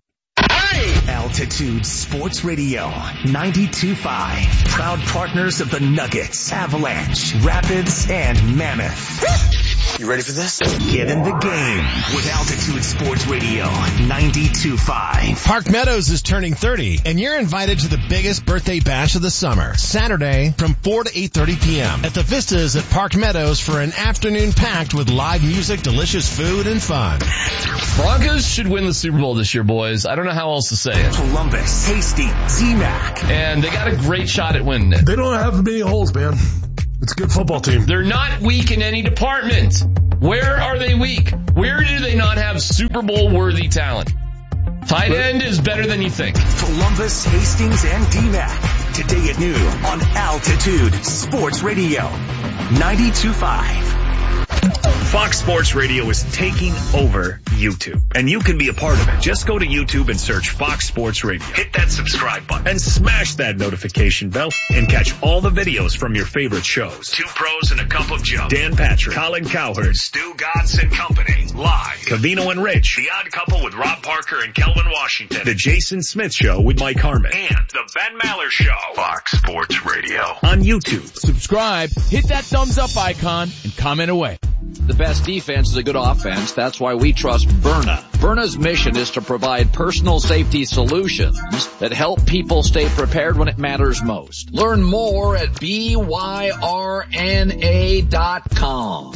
Altitude Sports Radio ninety-two point five. Proud partners of the Nuggets, Avalanche, Rapids, and Mammoth. You ready for this? Get in the game with Altitude Sports Radio ninety-two point five. Park Meadows is turning thirty, and you're invited to the biggest birthday bash of the summer. Saturday from four to eight thirty p.m. at the Vistas at Park Meadows for an afternoon packed with live music, delicious food, and fun. Broncos should win the Super Bowl this year, boys. I don't know how else to say it. Columbus, Hastings, Z MAC. And they got a great shot at winning it. They don't have many holes, man. It's a good football team. They're not weak in any department. Where are they weak? Where do they not have Super Bowl worthy talent? Tight end is better than you think. Columbus, Hastings, and D MAC. Today at noon on Altitude Sports Radio ninety-two point five. Fox Sports Radio is taking over YouTube, and you can be a part of it. Just go to YouTube and search Fox Sports Radio. Hit that subscribe button and smash that notification bell and catch all the videos from your favorite shows. Two Pros and a Cup of Joe. Dan Patrick, Colin Cowherd, Stu Godson Company, live. Cavino and Rich, The Odd Couple with Rob Parker and Kelvin Washington. The Jason Smith Show with Mike Harmon. And The Ben Maller Show. Fox Sports Radio on YouTube. Subscribe, hit that thumbs up icon, and comment away. The best defense is a good offense. That's why we trust Byrna. Byrna's mission is to provide personal safety solutions that help people stay prepared when it matters most. Learn more at B Y R N A dot com.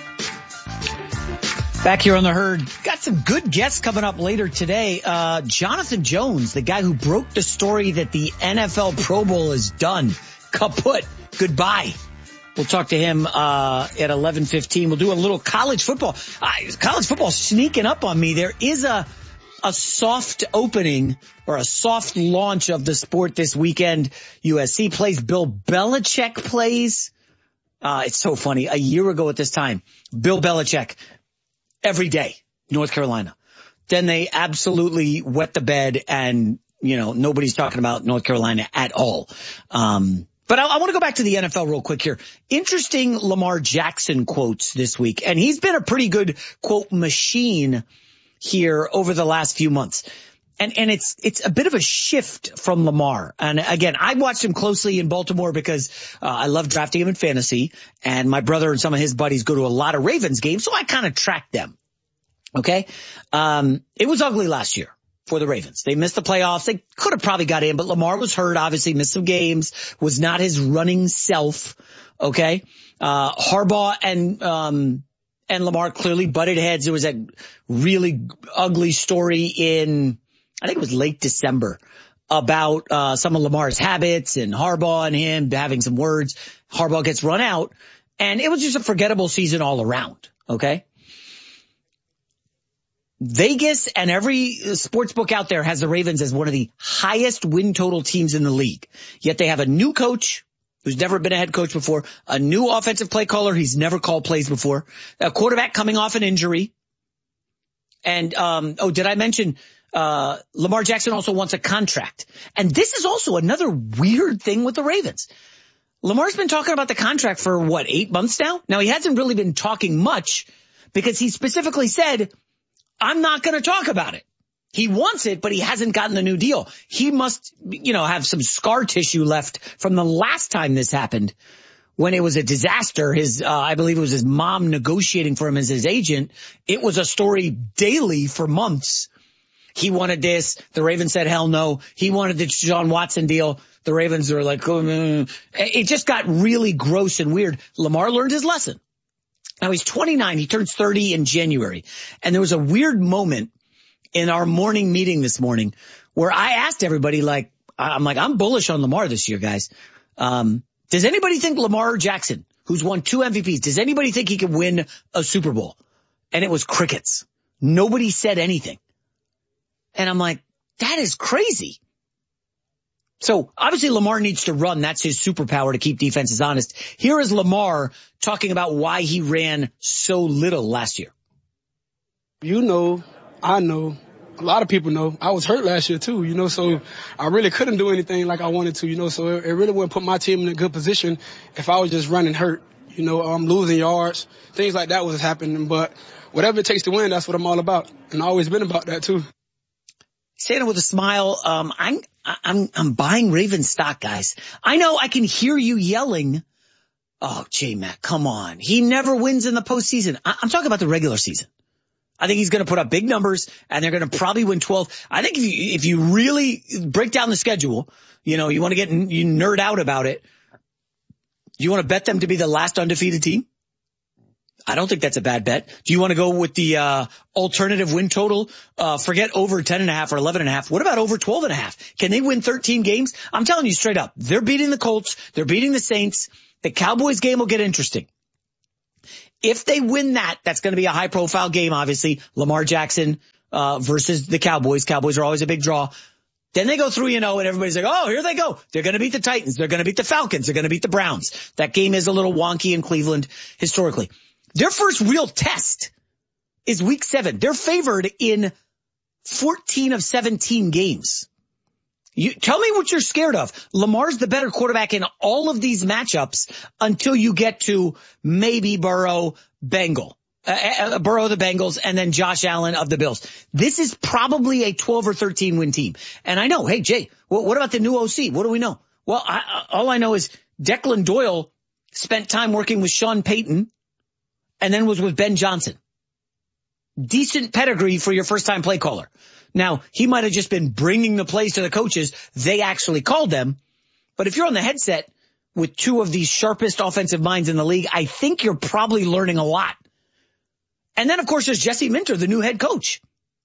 Back here on The Herd, got some good guests coming up later today. Uh, Jonathan Jones, the guy who broke the story that the N F L Pro Bowl is done. Kaput. Goodbye. We'll talk to him uh at eleven fifteen. We'll do a little college football. Uh, college football sneaking up on me. There is a a soft opening or a soft launch of the sport this weekend. U S C plays. Bill Belichick plays. Uh It's so funny. A year ago at this time, Bill Belichick, every day, North Carolina. Then they absolutely wet the bed and, you know, nobody's talking about North Carolina at all. Um But I, I want to go back to the N F L real quick here. Interesting Lamar Jackson quotes this week. And he's been a pretty good quote machine here over the last few months. And, and it's, it's a bit of a shift from Lamar. And again, I watched him closely in Baltimore because uh, I love drafting him in fantasy. And my brother and some of his buddies go to a lot of Ravens games. So I kind of track them. Okay. Um, it was ugly last year for the Ravens. They missed the playoffs. They could have probably got in, but Lamar was hurt, obviously missed some games, was not his running self. Okay. Uh, Harbaugh and, um, and Lamar clearly butted heads. There was a really ugly story in, I think it was late December about, uh, some of Lamar's habits and Harbaugh and him having some words. Harbaugh gets run out and it was just a forgettable season all around. Okay. Vegas and every sports book out there has the Ravens as one of the highest win total teams in the league. Yet they have a new coach who's never been a head coach before, a new offensive play caller. He's never called plays before, a quarterback coming off an injury. And, um, oh, did I mention, uh, Lamar Jackson also wants a contract. And this is also another weird thing with the Ravens. Lamar's been talking about the contract for what, eight months now? Now he hasn't really been talking much because he specifically said, I'm not going to talk about it. He wants it, but he hasn't gotten the new deal. He must, you know, have some scar tissue left from the last time this happened when it was a disaster. His, uh, I believe it was his mom negotiating for him as his agent. It was a story daily for months. He wanted this. The Ravens said, hell no. He wanted the Deshaun Watson deal. The Ravens were like, oh, no. It just got really gross and weird. Lamar learned his lesson. Now he's twenty-nine. He turns thirty in January. And there was a weird moment in our morning meeting this morning where I asked everybody, like, I'm like, I'm bullish on Lamar this year, guys. Um, does anybody think Lamar Jackson, who's won two M V Ps, does anybody think he could win a Super Bowl? And it was crickets. Nobody said anything. And I'm like, that is crazy. So obviously Lamar needs to run. That's his superpower to keep defenses honest. Here is Lamar talking about why he ran so little last year. You know, I know, a lot of people know, I was hurt last year too, you know, so I really couldn't do anything like I wanted to, you know, so it, it really wouldn't put my team in a good position if I was just running hurt, you know, I'm um, losing yards, things like that was happening, but whatever it takes to win, that's what I'm all about, and I've always been about that too. Saying it with a smile, um, I'm, I'm, I'm buying Ravens stock, guys. I know I can hear you yelling, oh, J-Mac, come on. He never wins in the postseason. I, I'm talking about the regular season. I think he's going to put up big numbers, and they're going to probably win twelve. I think if you, if you really break down the schedule, you know, you want to get you nerd out about it, you want to bet them to be the last undefeated team? I don't think that's a bad bet. Do you want to go with the uh alternative win total? Uh forget over ten and a half or eleven and a half. What about over twelve and a half? Can they win thirteen games? I'm telling you straight up, they're beating the Colts. They're beating the Saints. The Cowboys game will get interesting. If they win that, that's going to be a high-profile game, obviously. Lamar Jackson uh versus the Cowboys. Cowboys are always a big draw. Then they go three and oh, and everybody's like, oh, here they go. They're going to beat the Titans. They're going to beat the Falcons. They're going to beat the Browns. That game is a little wonky in Cleveland historically. Their first real test is week seven. They're favored in fourteen of seventeen games. You tell me what you're scared of. Lamar's the better quarterback in all of these matchups until you get to maybe Burrow, Bengal, uh, uh, Burrow, the Bengals, and then Josh Allen of the Bills. This is probably a twelve or thirteen win team. And I know, hey, Jay, what, what about the new O C? What do we know? Well, I, all I know is Declan Doyle spent time working with Sean Payton and then was with Ben Johnson. Decent pedigree for your first time play caller. Now, he might have just been bringing the plays to the coaches. They actually called them. But if you're on the headset with two of the sharpest offensive minds in the league, I think you're probably learning a lot. And then, of course, there's Jesse Minter, the new head coach.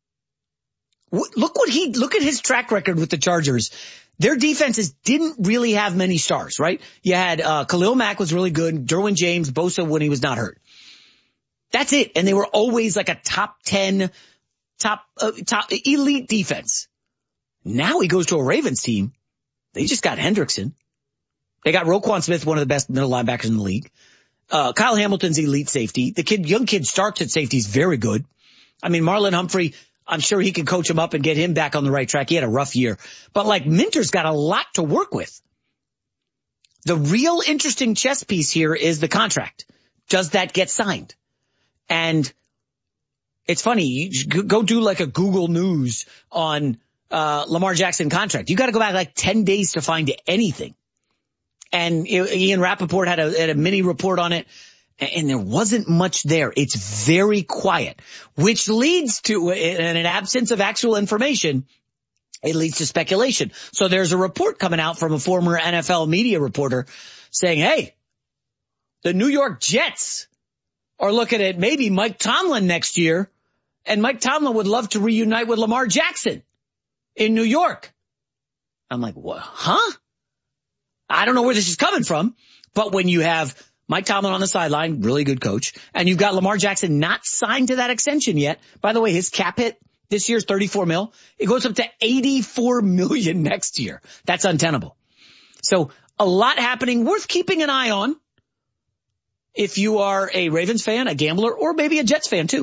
Look what he, look at his track record with the Chargers. Their defenses didn't really have many stars, right? You had, uh, Khalil Mack was really good. Derwin James, Bosa when he was not hurt. That's it. And they were always like a top ten, top, uh, top elite defense. Now he goes to a Ravens team. They just got Hendrickson. They got Roquan Smith, one of the best middle linebackers in the league. Uh, Kyle Hamilton's elite safety. The kid, young kid Starks at safety is very good. I mean, Marlon Humphrey, I'm sure he can coach him up and get him back on the right track. He had a rough year, but like Minter's got a lot to work with. The real interesting chess piece here is the contract. Does that get signed? And it's funny, you go do like a Google News on uh Lamar Jackson contract. You got to go back like ten days to find anything. And Ian Rappaport had a, had a mini report on it, and there wasn't much there. It's very quiet, which leads to, in an absence of actual information, it leads to speculation. So there's a report coming out from a former N F L media reporter saying, hey, the New York Jets are looking at maybe Mike Tomlin next year, and Mike Tomlin would love to reunite with Lamar Jackson in New York. I'm like, what? Huh? I don't know where this is coming from, but when you have Mike Tomlin on the sideline, really good coach, and you've got Lamar Jackson not signed to that extension yet. By the way, his cap hit this year is thirty-four mil. It goes up to eighty-four million next year. That's untenable. So a lot happening, worth keeping an eye on if you are a Ravens fan, a gambler, or maybe a Jets fan too.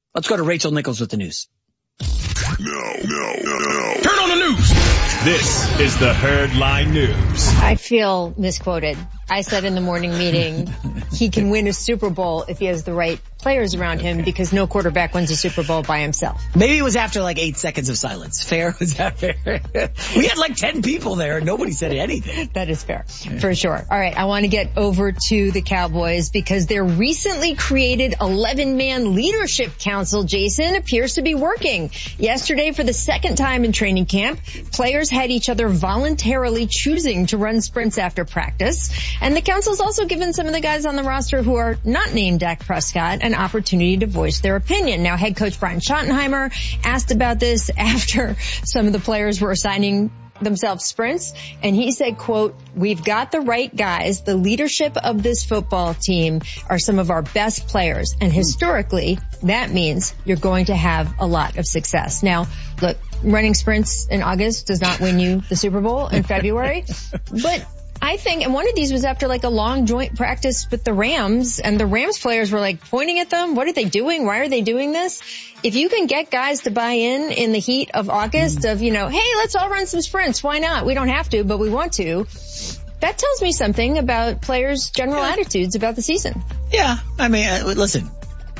Let's go to Rachel Nichols with the news. No, no, no, no. Turn on the news. This is the Herdline News. I feel misquoted. I said in the morning meeting, he can win a Super Bowl if he has the right players around him because no quarterback wins a Super Bowl by himself. Maybe it was after like eight seconds of silence. Fair? Was that fair? We had like ten people there and nobody said anything. That is fair, for sure. All right, I want to get over to the Cowboys because their recently created eleven-man leadership council, Jason, appears to be working. Yesterday, for the second time in training camp, players had each other voluntarily choosing to run sprints after practice. And the council's also given some of the guys on the roster who are not named Dak Prescott an opportunity to voice their opinion. Now, head coach Brian Schottenheimer asked about this after some of the players were assigning themselves sprints, and he said, quote, "We've got the right guys. The leadership of this football team are some of our best players, and historically, that means you're going to have a lot of success." Now, look, running sprints in August does not win you the Super Bowl in February, but I think, and one of these was after like a long joint practice with the Rams, and the Rams players were like pointing at them. What are they doing? Why are they doing this? If you can get guys to buy in in the heat of August of, you know, hey, let's all run some sprints. Why not? We don't have to, but we want to. That tells me something about players' general yeah. attitudes about the season. Yeah. I mean, uh, listen,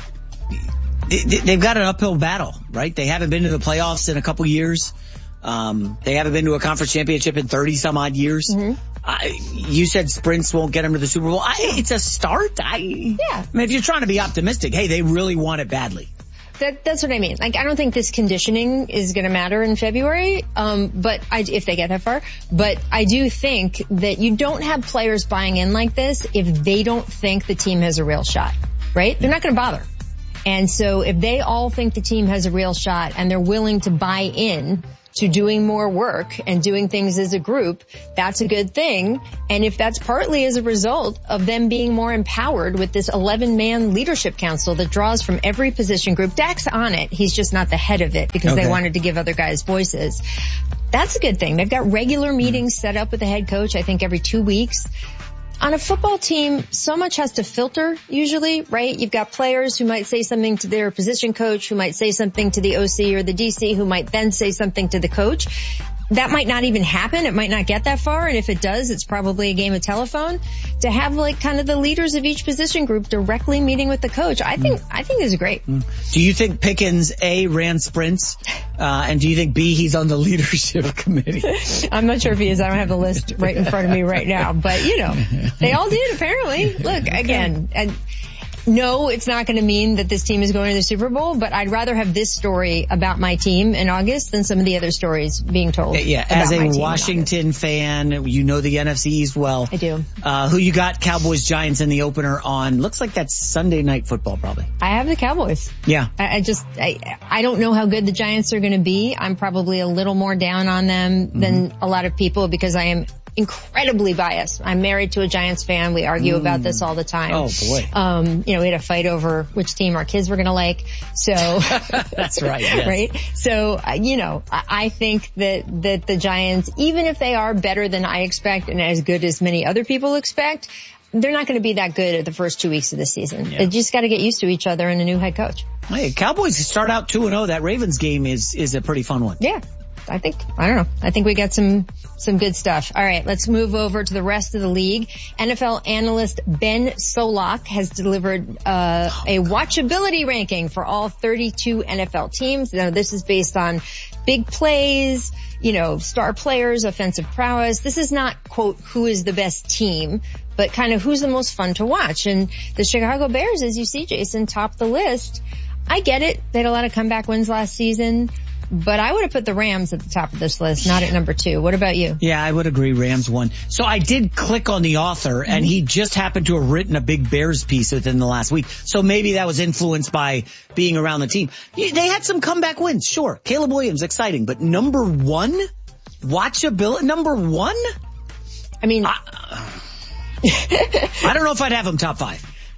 they've got an uphill battle, right? They haven't been to the playoffs in a couple years. Um, they haven't been to a conference championship in thirty some odd years. Mm-hmm. I, you said sprints won't get them to the Super Bowl. I, it's a start. I, yeah. I mean, if you're trying to be optimistic, hey, they really want it badly. That, that's what I mean. Like, I don't think this conditioning is going to matter in February, um, but I, if they get that far. But I do think that you don't have players buying in like this if they don't think the team has a real shot, right? They're not going to bother. And so if they all think the team has a real shot and they're willing to buy in to doing more work and doing things as a group, that's a good thing. And if that's partly as a result of them being more empowered with this eleven-man leadership council that draws from every position group, Dak's on it. He's just not the head of it because okay. they wanted to give other guys voices. That's a good thing. They've got regular meetings set up with the head coach, I think every two weeks. On a football team, so much has to filter usually, right? You've got players who might say something to their position coach, who might say something to the O C or the D C, who might then say something to the coach. That might not even happen. It might not get that far. And if it does, it's probably a game of telephone. To have like kind of the leaders of each position group directly meeting with the coach, I think, mm. I think is great. Mm. Do you think Pickens, A, ran sprints? Uh, and do you think B, he's on the leadership committee? I'm not sure if he is. I don't have the list right in front of me right now, but you know, they all did apparently. Look, again, and no, it's not going to mean that this team is going to the Super Bowl, but I'd rather have this story about my team in August than some of the other stories being told. Yeah, as a Washington fan, you know the N F C East well. I do. Uh, who you got? Cowboys Giants in the opener on, looks like that's Sunday Night Football probably. I have the Cowboys. Yeah. I, I just, I, I don't know how good the Giants are going to be. I'm probably a little more down on them mm-hmm. than a lot of people because I am incredibly biased. I'm married to a Giants fan. We argue mm. about this all the time. Oh boy. Um, you know, we had a fight over which team our kids were going to like. So that's right. Yes. Right. So, uh, you know, I, I think that, that the Giants, even if they are better than I expect and as good as many other people expect, they're not going to be that good at the first two weeks of the season. Yeah. They just got to get used to each other and a new head coach. Hey, Cowboys start out two and oh. That Ravens game is, is a pretty fun one. Yeah. I think, I don't know. I think we got some, some good stuff. All right, let's move over to the rest of the league. N F L analyst Ben Solak has delivered, uh, a watchability ranking for all thirty-two N F L teams. Now, this is based on big plays, you know, star players, offensive prowess. This is not, quote, who is the best team, but kind of who's the most fun to watch. And the Chicago Bears, as you see, Jason, top the list. I get it. They had a lot of comeback wins last season. But I would have put the Rams at the top of this list, not at number two. What about you? Yeah, I would agree. Rams won. So I did click on the author, and he just happened to have written a big Bears piece within the last week. So maybe that was influenced by being around the team. They had some comeback wins, sure. Caleb Williams, exciting. But number one? Watchability? Number one? I mean, I, I don't know if I'd have him top five.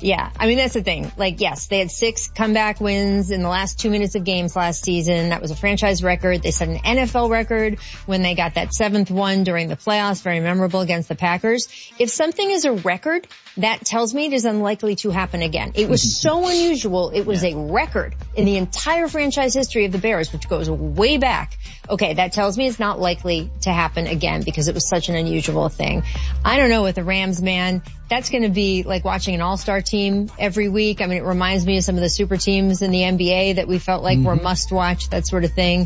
Yeah, I mean, that's the thing. Like, yes, they had six comeback wins in the last two minutes of games last season. That was a franchise record. They set an N F L record when they got that seventh one during the playoffs, very memorable against the Packers. If something is a record, that tells me it is unlikely to happen again. It was so unusual. It was a record in the entire franchise history of the Bears, which goes way back. Okay, that tells me it's not likely to happen again because it was such an unusual thing. I don't know with the Rams, man. That's going to be like watching an all-star team every week. I mean, it reminds me of some of the super teams in the N B A that we felt like mm-hmm. were must-watch, that sort of thing.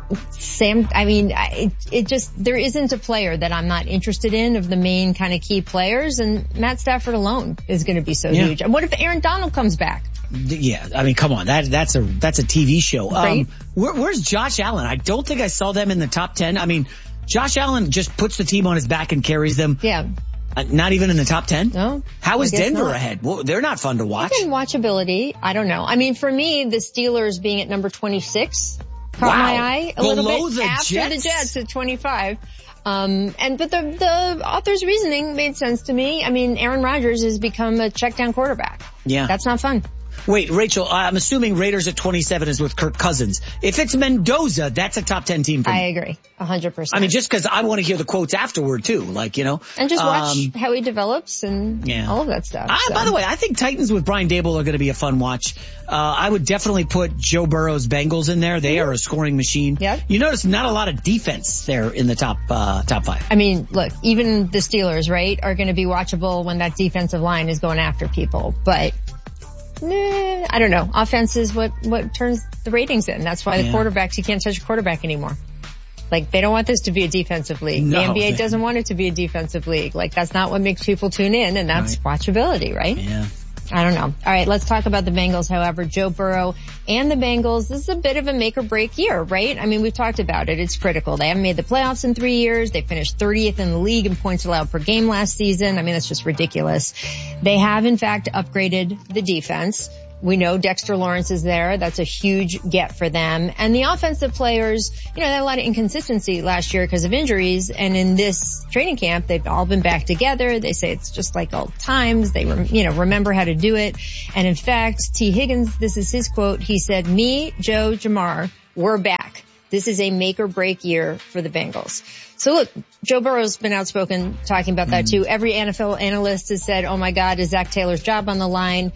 Sam, I mean, it, it just, there isn't a player that I'm not interested in of the main kind of key players, and Matt Stafford alone is going to be so yeah. huge. And what if Aaron Donald comes back? Yeah, I mean, come on, that that's a that's a T V show. Right? Um, where, where's Josh Allen? I don't think I saw them in the top ten. I mean, Josh Allen just puts the team on his back and carries them. Yeah. Uh, not even in the top ten? No. How is Denver not. ahead? Well, they're not fun to watch. Even watchability, I don't know. I mean, for me, the Steelers being at number twenty-six caught wow. my eye a Below little bit the after Jets? the Jets at twenty-five. Um, and, but the, the author's reasoning made sense to me. I mean, Aaron Rodgers has become a check down quarterback. Yeah. That's not fun. Wait, Rachel, I'm assuming Raiders at twenty-seven is with Kirk Cousins. If it's Mendoza, that's a top ten team for me. I agree. A hundred percent. I mean, just cause I want to hear the quotes afterward too, like, you know. And just watch um, how he develops and yeah. all of that stuff. I, so. By the way, I think Titans with Brian Daboll are going to be a fun watch. Uh, I would definitely put Joe Burrow's Bengals in there. They mm-hmm. are a scoring machine. Yep. You notice not a lot of defense there in the top, uh, top five. I mean, look, even the Steelers, right, are going to be watchable when that defensive line is going after people, but Nah, I don't know. Offense is what, what turns the ratings in. That's why the yeah. quarterbacks, you can't touch a quarterback anymore. Like, they don't want this to be a defensive league. No, the N B A they, doesn't want it to be a defensive league. Like, that's not what makes people tune in, and that's right. watchability, right? Yeah. I don't know. All right, let's talk about the Bengals, however. Joe Burrow and the Bengals, this is a bit of a make or break year, right? I mean, we've talked about it. It's critical. They haven't made the playoffs in three years. They finished thirtieth in the league in points allowed per game last season. I mean, that's just ridiculous. They have, in fact, upgraded the defense. We know Dexter Lawrence is there. That's a huge get for them. And the offensive players, you know, they had a lot of inconsistency last year because of injuries. And in this training camp, they've all been back together. They say it's just like old times. They, rem- you know, remember how to do it. And in fact, T. Higgins, this is his quote. He said, me, Joe, Jamar, we're back. This is a make or break year for the Bengals. So look, Joe Burrow's been outspoken talking about that too. Every N F L analyst has said, oh my God, is Zach Taylor's job on the line?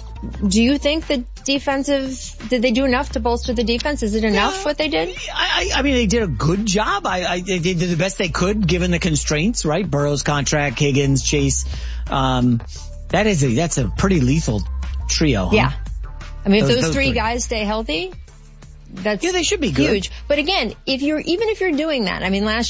Do you think the defensive, did they do enough to bolster the defense? Is it enough yeah, what they did? I, I mean, they did a good job. I, I, they did the best they could given the constraints, right? Burrow's contract, Higgins, Chase. Um, that is a, that's a pretty lethal trio. Huh? Yeah. I mean, those, if those, those three, three guys stay healthy, that's yeah, they should be good. Huge. But again, if you're, even if you're doing that, I mean, last